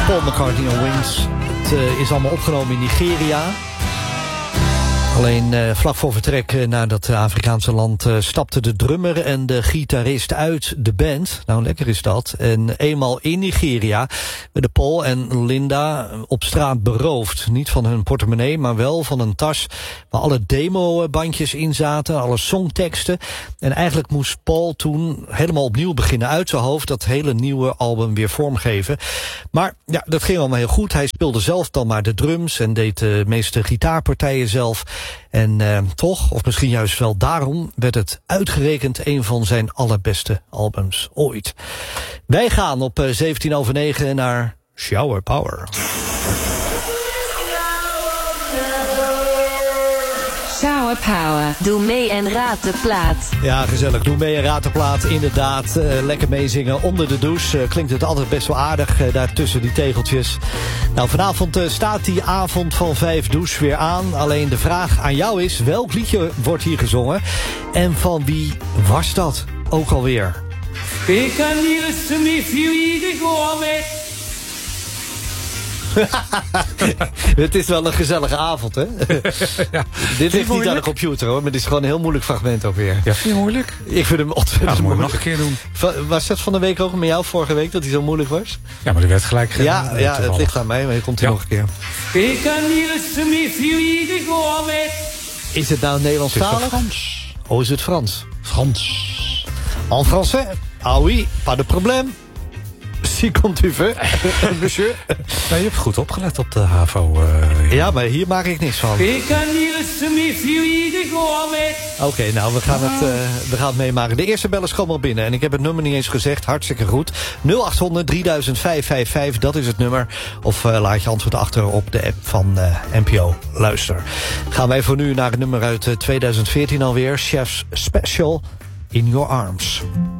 Paul McCartney on Wings. Het is allemaal opgenomen in Nigeria. Alleen vlak voor vertrek naar dat Afrikaanse land stapte de drummer en de gitarist uit de band. Nou, lekker is dat. En eenmaal in Nigeria werden Paul en Linda op straat beroofd. Niet van hun portemonnee, maar wel van een tas waar alle demobandjes in zaten, alle songteksten. En eigenlijk moest Paul toen helemaal opnieuw beginnen uit zijn hoofd, dat hele nieuwe album weer vormgeven. Maar ja, dat ging allemaal heel goed. Hij speelde zelf dan maar de drums en deed de meeste gitaarpartijen zelf. En toch, of misschien juist wel daarom, werd het uitgerekend een van zijn allerbeste albums ooit. Wij gaan op 9:17 naar Shower Power. Shower Power. Doe mee en raad de plaat. Ja, gezellig. Doe mee en raad de plaat. Inderdaad, lekker meezingen onder de douche. Klinkt het altijd best wel aardig daar tussen die tegeltjes. Nou, vanavond staat die avond van 5 douche weer aan. Alleen de vraag aan jou is, welk liedje wordt hier gezongen? En van wie was dat ook alweer? Het is wel een gezellige avond, hè? Ja, dit ligt niet aan de computer, hoor. Maar dit is gewoon een heel moeilijk fragment ook weer. Ja, vind je moeilijk? Ik vind hem ontzettend moeilijk. Nog een keer doen. Was dat van de week ook met jou vorige week, dat hij zo moeilijk was? Ja, maar die werd gelijk gedaan. Ja, het ligt aan mij, maar hier komt hij nog een keer. Is het nou Nederlandstalig? Frans. Oh, is het Frans? Frans. En français? Ah oui, pas de problème. Si komt u ver, monsieur. Ja, je hebt goed opgelet op de HAVO. Ja, maar hier maak ik niks van. Oké, nou, we gaan het meemaken. De eerste bel is gewoon al binnen. En ik heb het nummer niet eens gezegd. Hartstikke goed. 0800 3555, dat is het nummer. Of laat je antwoord achter op de app van NPO Luister. Gaan wij voor nu naar het nummer uit 2014 alweer. Chef's Special, In Your Arms.